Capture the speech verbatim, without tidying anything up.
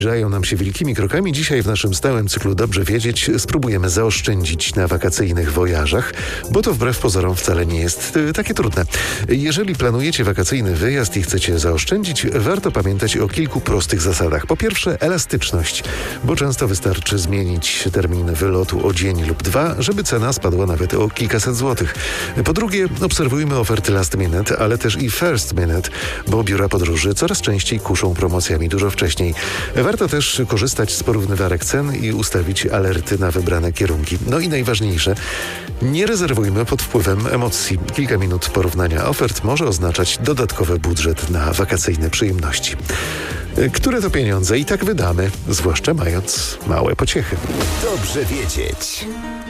Zbliżają nam się wielkimi krokami. Dzisiaj w naszym stałym cyklu Dobrze Wiedzieć spróbujemy zaoszczędzić na wakacyjnych wojażach, bo to wbrew pozorom wcale nie jest y, takie trudne. Jeżeli planujecie wakacyjny wyjazd i chcecie zaoszczędzić, warto pamiętać o kilku prostych zasadach. Po pierwsze, elastyczność, bo często wystarczy zmienić termin wylotu o dzień lub dwa, żeby cena spadła nawet o kilkaset złotych. Po drugie, obserwujmy oferty last minute, ale też i first minute, bo biura podróży coraz częściej kuszą promocjami dużo wcześniej. Warto też korzystać z porównywarek cen i ustawić alerty na wybrane kierunki. No i najważniejsze, nie rezerwujmy pod wpływem emocji. Kilka minut porównania ofert może oznaczać dodatkowy budżet na wakacyjne przyjemności. Które to pieniądze i tak wydamy, zwłaszcza mając małe pociechy. Dobrze wiedzieć.